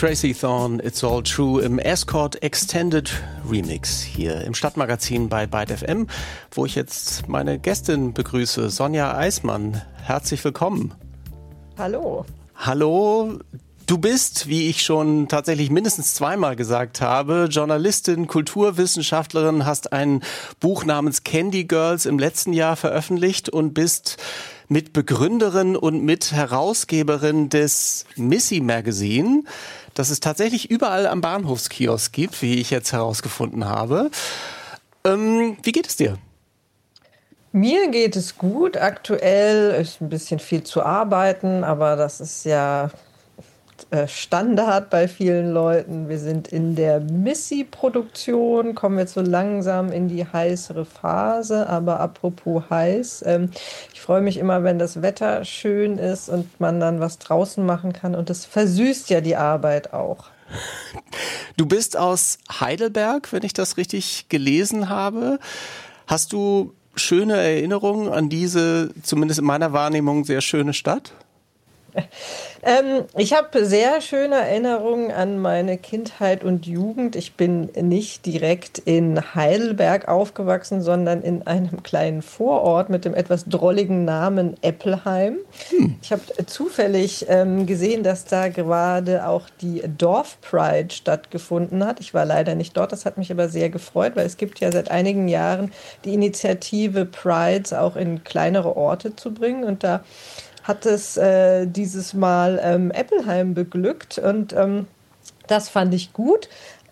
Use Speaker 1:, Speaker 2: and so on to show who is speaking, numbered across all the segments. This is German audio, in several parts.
Speaker 1: Tracy Thorn, It's All True im Escort Extended Remix hier im Stadtmagazin bei Byte FM, wo ich jetzt meine Gästin begrüße, Sonja Eismann. Herzlich willkommen.
Speaker 2: Hallo.
Speaker 1: Hallo. Du bist, wie ich schon tatsächlich mindestens zweimal gesagt habe, Journalistin, Kulturwissenschaftlerin, hast ein Buch namens Candy Girls im letzten Jahr veröffentlicht und bist Mitbegründerin und Mitherausgeberin des Missy Magazine, das es tatsächlich überall am Bahnhofskiosk gibt, wie ich jetzt herausgefunden habe. Wie geht es dir?
Speaker 2: Mir geht es gut. Aktuell ist ein bisschen viel zu arbeiten, aber das ist ja Standard bei vielen Leuten. Wir sind in der Missy-Produktion, kommen jetzt so langsam in die heißere Phase. Aber apropos heiß, ich freue mich immer, wenn das Wetter schön ist und man dann was draußen machen kann. Und das versüßt ja die Arbeit auch.
Speaker 1: Du bist aus Heidelberg, wenn ich das richtig gelesen habe. Hast du schöne Erinnerungen an diese, zumindest in meiner Wahrnehmung, sehr schöne Stadt?
Speaker 2: Ich habe sehr schöne Erinnerungen an meine Kindheit und Jugend. Ich bin nicht direkt in Heidelberg aufgewachsen, sondern in einem kleinen Vorort mit dem etwas drolligen Namen Eppelheim. Ich habe zufällig gesehen, dass da gerade auch die Dorfpride stattgefunden hat. Ich war leider nicht dort, das hat mich aber sehr gefreut, weil es gibt ja seit einigen Jahren die Initiative, Prides auch in kleinere Orte zu bringen. Und da hat es dieses Mal Eppelheim beglückt und das fand ich gut.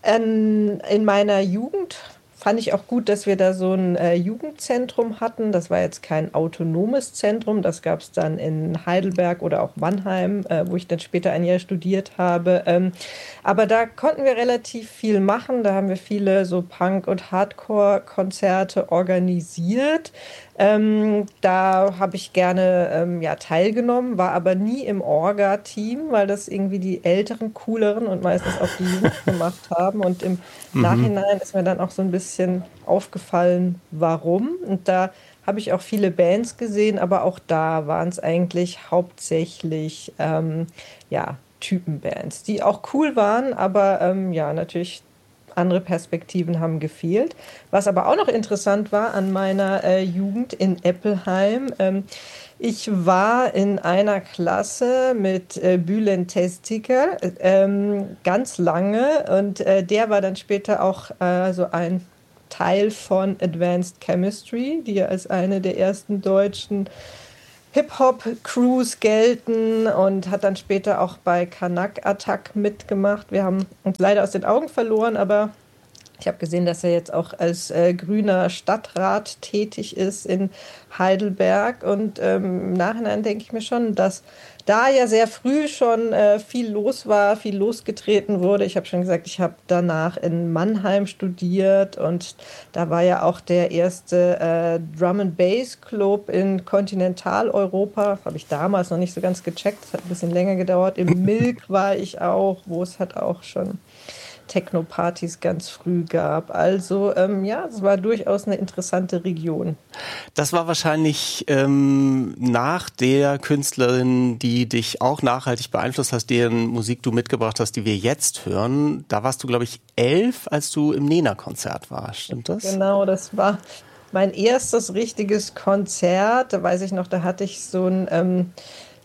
Speaker 2: In meiner Jugend fand ich auch gut, dass wir da so ein Jugendzentrum hatten. Das war jetzt kein autonomes Zentrum, das gab es dann in Heidelberg oder auch Mannheim, wo ich dann später ein Jahr studiert habe. Aber da konnten wir relativ viel machen. Da haben wir viele so Punk- und Hardcore-Konzerte organisiert. Da habe ich gerne teilgenommen, war aber nie im Orga-Team, weil das irgendwie die älteren, cooleren und meistens auch die Jungs gemacht haben. Und im Nachhinein ist mir dann auch so ein bisschen aufgefallen, warum. Und da habe ich auch viele Bands gesehen, aber auch da waren es eigentlich hauptsächlich Typenbands, die auch cool waren, aber natürlich andere Perspektiven haben gefehlt. Was aber auch noch interessant war an meiner Jugend in Eppelheim, ich war in einer Klasse mit Bülent Teztiker ganz lange und der war dann später auch so ein Teil von Advanced Chemistry, die ja als eine der ersten deutschen Hip-Hop-Crews gelten und hat dann später auch bei Kanak Attack mitgemacht. Wir haben uns leider aus den Augen verloren, aber ich habe gesehen, dass er jetzt auch als grüner Stadtrat tätig ist in Heidelberg. Und im Nachhinein denke ich mir schon, dass da ja sehr früh schon viel los war, viel losgetreten wurde. Ich habe schon gesagt, ich habe danach in Mannheim studiert und da war ja auch der erste Drum and Bass Club in Kontinentaleuropa. Habe ich damals noch nicht so ganz gecheckt, das hat ein bisschen länger gedauert. Im Milk war ich auch, wo es halt auch schon Techno-Partys ganz früh gab. Also es war durchaus eine interessante Region.
Speaker 1: Das war wahrscheinlich nach der Künstlerin, die dich auch nachhaltig beeinflusst hast, deren Musik du mitgebracht hast, die wir jetzt hören. Da warst du, glaube ich, 11, als du im Nena-Konzert warst. Stimmt das?
Speaker 2: Genau, das war mein erstes richtiges Konzert. Da weiß ich noch, da hatte ich so ein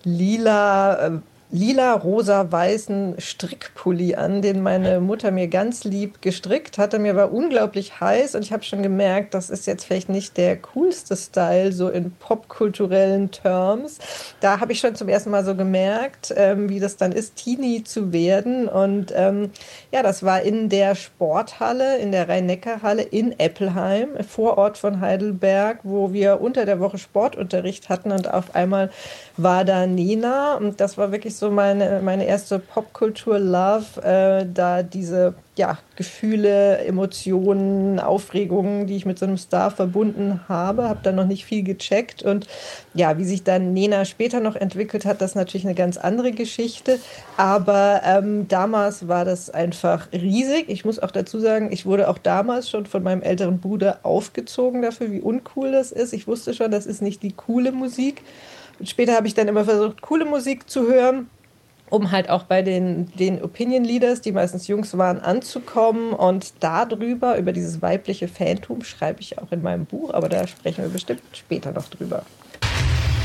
Speaker 2: lila-rosa-weißen Strickpulli an, den meine Mutter mir ganz lieb gestrickt hatte. Mir war unglaublich heiß und ich habe schon gemerkt, das ist jetzt vielleicht nicht der coolste Style, so in popkulturellen Terms. Da habe ich schon zum ersten Mal so gemerkt, wie das dann ist, Teenie zu werden. Und das war in der Sporthalle, in der Rhein-Neckar-Halle in Eppelheim, Vorort von Heidelberg, wo wir unter der Woche Sportunterricht hatten und auf einmal war Nena und das war wirklich so meine erste Popkultur-Love, da diese Gefühle, Emotionen, Aufregungen, die ich mit so einem Star verbunden habe dann noch nicht viel gecheckt und wie sich dann Nena später noch entwickelt hat, das ist natürlich eine ganz andere Geschichte, aber damals war das einfach riesig. Ich muss auch dazu sagen, ich wurde auch damals schon von meinem älteren Bruder aufgezogen dafür, wie uncool das ist. Ich wusste schon, das ist nicht die coole Musik. Und später habe ich dann immer versucht, coole Musik zu hören. um halt auch bei den Opinion Leaders, die meistens Jungs waren, anzukommen. Und über dieses weibliche Phantom, schreibe ich auch in meinem Buch, aber da sprechen wir bestimmt später noch drüber.